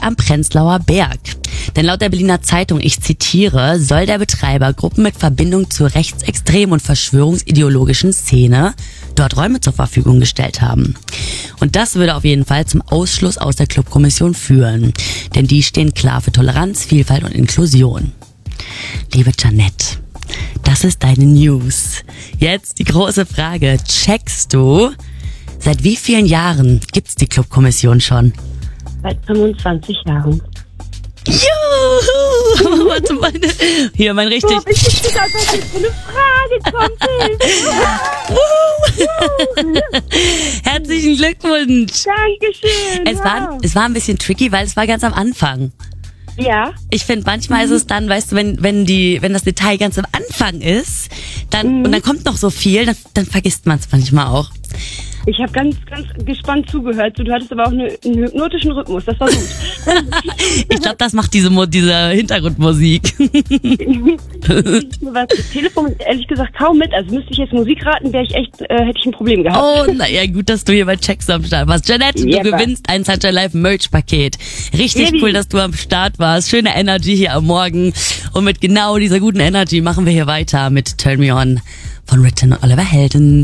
am Prenzlauer Berg. Denn laut der Berliner Zeitung, ich zitiere, soll der Betreiber Gruppen mit Verbindung zur rechtsextremen und verschwörungsideologischen Szene dort Räume zur Verfügung gestellt haben. Und das würde auf jeden Fall zum Ausschluss aus der Clubkommission führen. Denn die stehen klar für Toleranz, Vielfalt und Inklusion. Liebe Janette, das ist deine News. Jetzt die große Frage. Checkst du, seit wie vielen Jahren gibt's die Clubkommission schon? Seit 25 Jahren. Juhu! Warte mal. Hier, mein richtig... Ich wusste gar nicht, dass so eine Frage kommt. Herzlichen Glückwunsch. Dankeschön. Es war ein bisschen tricky, weil es war ganz am Anfang. Ja. Ich finde, manchmal ist es dann, weißt du, wenn das Detail ganz am Anfang ist, dann und dann kommt noch so viel, dann vergisst man es manchmal auch. Ich habe ganz, ganz gespannt zugehört. Du hattest aber auch einen hypnotischen Rhythmus. Das war gut. Ich glaube, das macht diese Hintergrundmusik. Das Telefon ehrlich gesagt kaum mit. Also müsste ich jetzt Musik raten, hätte ich ein Problem gehabt. Oh, naja, gut, dass du hier bei Checks am Start warst. Janette, du gewinnst ein Sunshine Live Merch-Paket. Richtig cool, dass du am Start warst. Schöne Energy hier am Morgen. Und mit genau dieser guten Energy machen wir hier weiter mit Turn Me On von Ritten und Oliver Heldens.